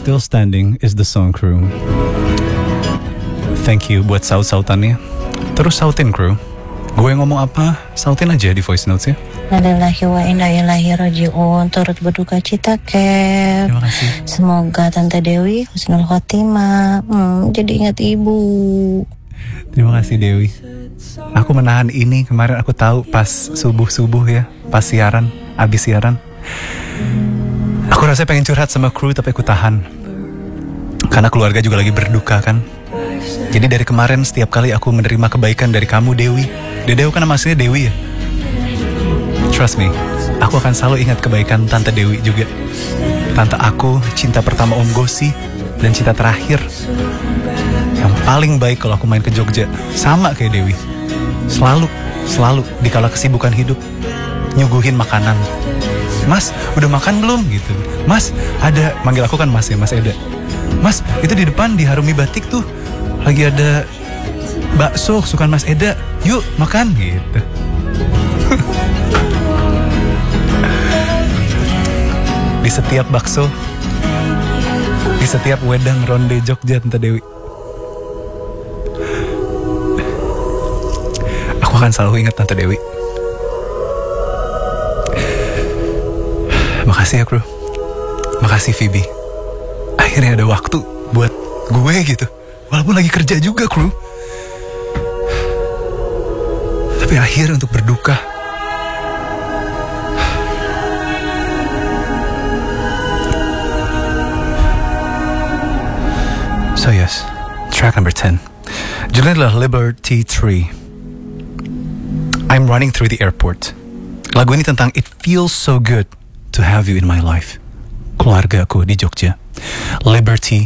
Still Standing is the song, crew. Thank you buat saut-sautannya. Terus sautin, crew. Gue ngomong apa, sautin aja di voice notes ya. Innalillahi wa inna ilaihi raji'un. Turut berduka cita, Kev. Terima kasih. Semoga Tante Dewi husnul khotimah. Jadi ingat ibu. Terima kasih, Dewi. Aku menahan ini kemarin, aku tahu pas subuh-subuh ya, pas siaran, abis siaran. Aku rasanya pengen curhat sama kru, tapi aku tahan. Karena keluarga juga lagi berduka kan. Jadi dari kemarin setiap kali aku menerima kebaikan dari kamu, Dewi. Dewi kan nama aslinya Dewi ya. Trust me, aku akan selalu ingat kebaikan Tante Dewi juga. Tante aku, cinta pertama Om Gosi, dan cinta terakhir yang paling baik kalau aku main ke Jogja. Sama kayak Dewi. Selalu di kala kesibukan hidup nyuguhin makanan. Mas, udah makan belum? Gitu. Mas, ada, manggil aku kan Mas ya, Mas Eda. Mas, itu di depan di Harumi Batik tuh lagi ada bakso kesukaan Mas Eda. Yuk makan gitu. Di setiap bakso, di setiap wedang ronde Jogja, Tante Dewi, aku akan selalu ingat Tante Dewi. Makasih ya, kru. Makasih, Phoebe. Akhirnya ada waktu buat gue gitu. Walaupun lagi kerja juga, kru. Tapi akhir untuk berduka. So yes, track number 10. Judulnya adalah Liberty Tree. I'm running through the airport. Lagu ini tentang It feels so good to have you in my life. Keluarga aku di Jogja. Liberty